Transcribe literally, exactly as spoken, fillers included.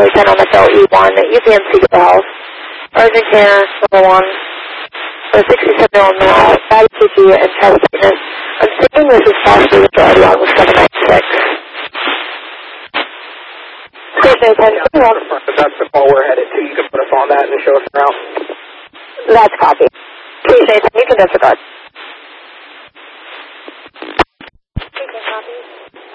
ten on the L E one, E P M C to the house. Urgent care, number one. For a sixty-seven-year-old male, bad P G and chest tightness. I'm thinking this is possibly the majority on with seven ninety-six. Station ten, that's the call we're headed to. You can put us on that and show us around. That's copy. Station ten, you can disregard.